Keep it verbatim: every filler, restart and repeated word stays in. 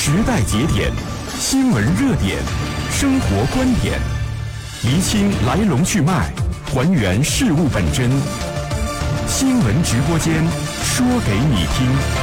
时代节点，新闻热点，生活观点，厘清来龙去脉，还原事物本真。新闻直播间，说给你听。